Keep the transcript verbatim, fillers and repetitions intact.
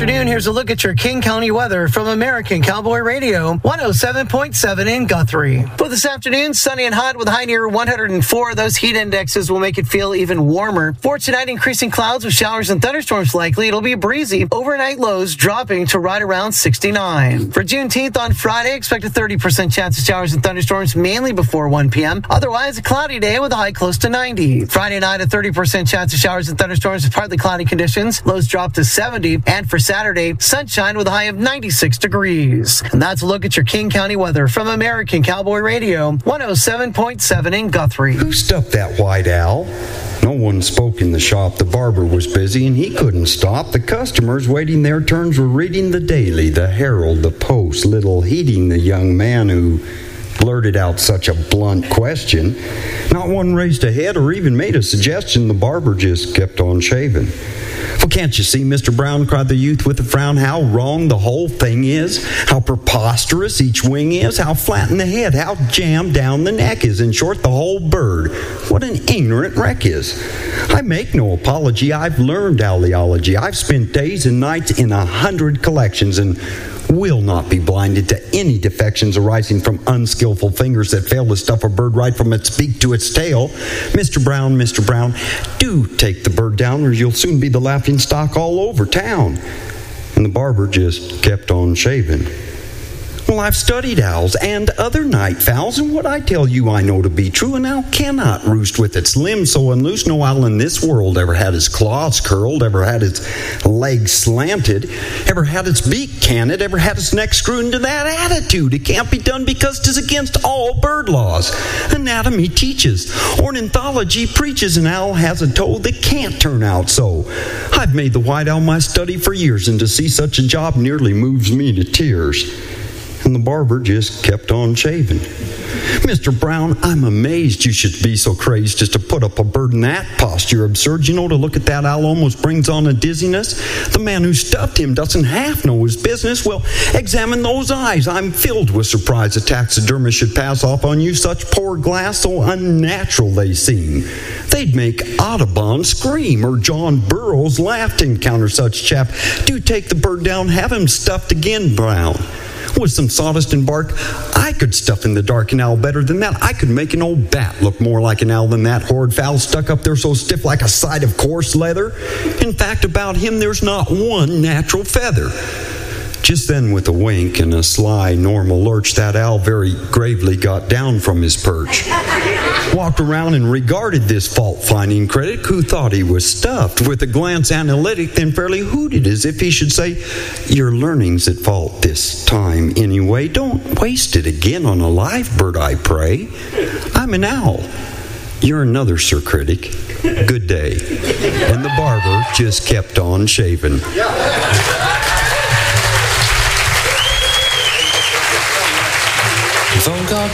afternoon, here's a look at your King County weather from American Cowboy Radio, one oh seven point seven in Guthrie. For this afternoon, sunny and hot with a high near one hundred four. Those heat indexes will make it feel even warmer. For tonight, increasing clouds with showers and thunderstorms likely. It'll be breezy. Overnight lows dropping to right around sixty-nine. For Juneteenth on Friday, expect a thirty percent chance of showers and thunderstorms mainly before one p.m. Otherwise, a cloudy day with a high close to ninety. Friday night, a thirty percent chance of showers and thunderstorms with partly cloudy conditions. Lows drop to seventy. And for Saturday, sunshine with a high of ninety-six degrees. And that's a look at your King County weather from American Cowboy Radio, one oh seven point seven in Guthrie. Who stuffed that white owl? No one spoke in the shop. The barber was busy and he couldn't stop. The customers waiting their turns were reading the Daily, the Herald, the Post, little heeding the young man who blurted out such a blunt question. Not one raised a head or even made a suggestion. The barber just kept on shaving. Well, can't you see, Mister Brown, cried the youth with a frown, how wrong the whole thing is, how preposterous each wing is, how flat in the head, how jammed down the neck is, in short, the whole bird. What an ignorant wreck is. I make no apology. I've learned owliology. I've spent days and nights in a hundred collections and will not be blinded to any defections arising from unskillful fingers that fail to stuff a bird right from its beak to its tail. Mister Brown, Mister Brown, do take the bird down or you'll soon be the laughing stock all over town. And the barber just kept on shaving. Well, I've studied owls and other night fowls, and what I tell you I know to be true. An owl cannot roost with its limbs so unloose. No owl in this world ever had its claws curled, ever had its legs slanted, ever had its beak canted, ever had its neck screwed into that attitude. It can't be done because 'tis against all bird laws. Anatomy teaches, ornithology preaches, an owl has a toe that can't turn out so. I've made the white owl my study for years, and to see such a job nearly moves me to tears. And the barber just kept on shaving. Mister Brown, I'm amazed you should be so crazed just to put up a bird in that posture. Absurd. You know, to look at that owl almost brings on a dizziness. The man who stuffed him doesn't half know his business. Well, examine those eyes. I'm filled with surprise a taxidermist should pass off on you such poor glass, so unnatural they seem. They'd make Audubon scream or John Burroughs laugh to encounter such chap. Do take the bird down, have him stuffed again, Brown. With some sawdust and bark, I could stuff in the dark an owl better than that. I could make an old bat look more like an owl than that horrid fowl stuck up there so stiff like a side of coarse leather. In fact, about him there's not one natural feather. Just then, with a wink and a sly, normal lurch, that owl very gravely got down from his perch, walked around and regarded this fault-finding critic who thought he was stuffed with a glance analytic, then fairly hooted as if he should say, "Your learning's at fault this time anyway. Don't waste it again on a live bird, I pray. I'm an owl. You're another, Sir Critic. Good day." And the barber just kept on shaving. Phone call